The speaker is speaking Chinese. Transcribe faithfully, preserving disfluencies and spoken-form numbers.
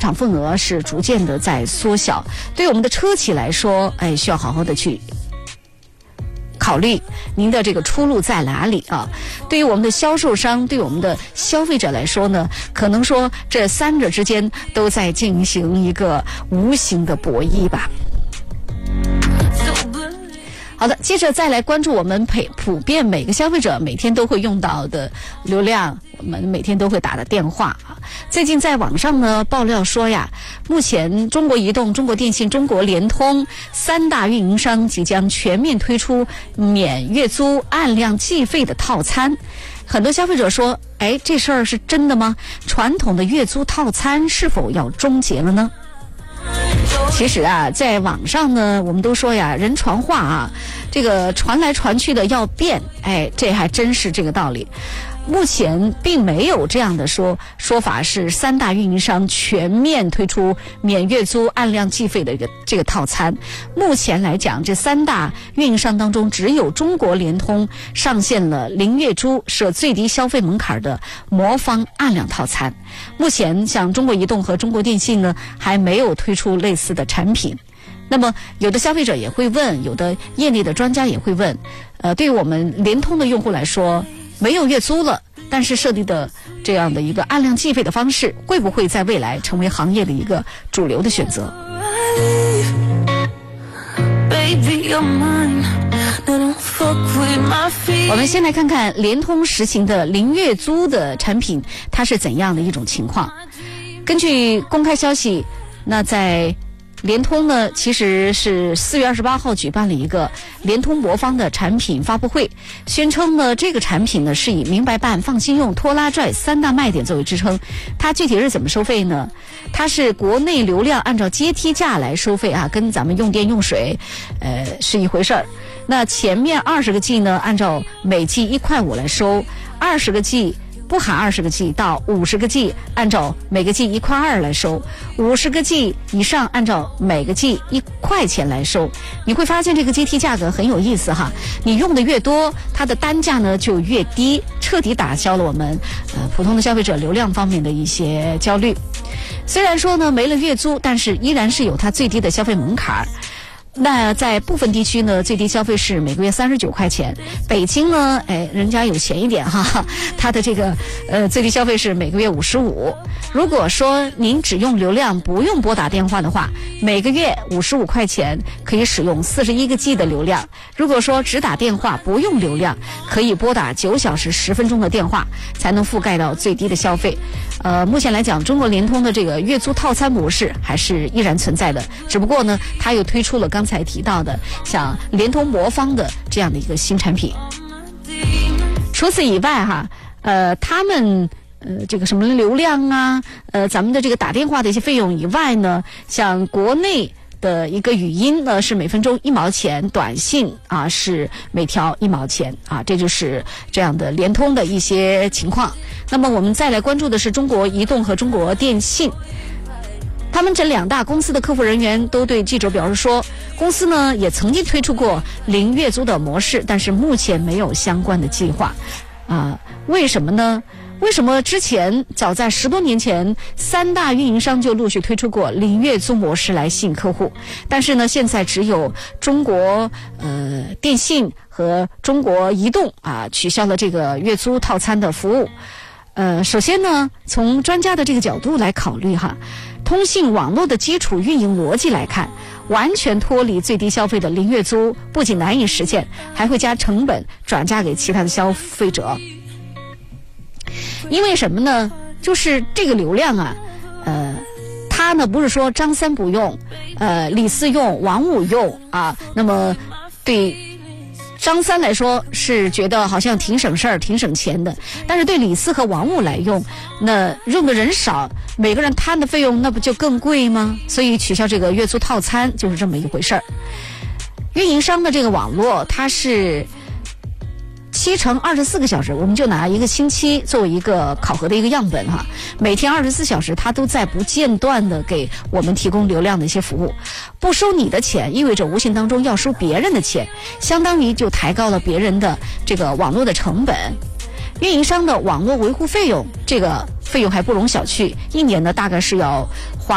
场份额是逐渐的在缩小。对于我们的车企来说，哎，需要好好的去考虑您的这个出路在哪里啊？对于我们的销售商，对于我们的消费者来说呢，可能说这三者之间都在进行一个无形的博弈吧。好的，接着再来关注我们普普遍每个消费者每天都会用到的流量，我们每天都会打的电话啊。最近在网上呢爆料说呀，目前中国移动、中国电信、中国联通三大运营商即将全面推出免月租按量计费的套餐。很多消费者说，哎，这事儿是真的吗？传统的月租套餐是否要终结了呢？其实啊，在网上呢，我们都说呀，人传话啊，这个传来传去的要变，哎，这还真是这个道理。目前并没有这样的说说法，是三大运营商全面推出免月租按量计费的一个这个套餐。目前来讲，这三大运营商当中，只有中国联通上线了零月租设最低消费门槛的魔方按量套餐。目前像中国移动和中国电信呢，还没有推出类似的产品。那么有的消费者也会问，有的业内的专家也会问，呃，对于我们联通的用户来说，没有月租了，但是设立的这样的一个按量计费的方式，会不会在未来成为行业的一个主流的选择？我们先来看看联通实行的零月租的产品，它是怎样的一种情况。根据公开消息，那在联通呢，其实是四月二十八号举办了一个联通魔方的产品发布会，宣称呢这个产品呢是以明白办、放心用、拖拉拽三大卖点作为支撑。它具体是怎么收费呢？它是国内流量按照阶梯价来收费啊，跟咱们用电用水呃是一回事儿。那前面二十个 G 呢，按照每 G 一块五来收，二十个 G不含二十个 G 到五十个 G 按照每个 G 一块二来收，五十个 G 以上按照每个 G 一块钱来收。你会发现这个阶梯价格很有意思哈，你用的越多，它的单价呢就越低，彻底打消了我们呃普通的消费者流量方面的一些焦虑。虽然说呢没了月租，但是依然是有它最低的消费门槛。那在部分地区呢，最低消费是每个月三十九块钱。北京呢，哎，人家有钱一点哈，它的这个呃最低消费是每个月五十五。如果说您只用流量不用拨打电话的话，每个月五十五块钱可以使用四十一个 G 的流量。如果说只打电话不用流量，可以拨打九小时十分钟的电话，才能覆盖到最低的消费。呃，目前来讲，中国联通的这个月租套餐模式还是依然存在的，只不过呢，它又推出了刚才提到的像联通魔方的这样的一个新产品。除此以外哈，呃，他们呃这个什么流量啊，呃，咱们的这个打电话的一些费用以外呢，像国内的一个语音呢是每分钟一毛钱，短信啊是每条一毛钱啊，这就是这样的联通的一些情况。那么我们再来关注的是中国移动和中国电信。他们这两大公司的客服人员都对记者表示说，公司呢也曾经推出过零月租的模式，但是目前没有相关的计划。啊，为什么呢？为什么之前早在十多年前，三大运营商就陆续推出过零月租模式来吸引客户，但是呢，现在只有中国呃电信和中国移动啊取消了这个月租套餐的服务。呃，首先呢，从专家的这个角度来考虑哈，通信网络的基础运营逻辑来看，完全脱离最低消费的零月租不仅难以实现，还会将成本转嫁给其他的消费者。因为什么呢？就是这个流量啊，呃，它呢不是说张三不用，呃，李四用，王五用啊，那么对张三来说是觉得好像挺省事儿、挺省钱的，但是对李四和王五来用，那用的人少，每个人摊的费用那不就更贵吗？所以取消这个月租套餐就是这么一回事儿。运营商的这个网络它是七乘二十四个小时，我们就拿一个星期作为一个考核的一个样本哈，每天二十四小时，它都在不间断的给我们提供流量的一些服务，不收你的钱，意味着无形当中要收别人的钱，相当于就抬高了别人的这个网络的成本。运营商的网络维护费用，这个费用还不容小觑，一年呢大概是要花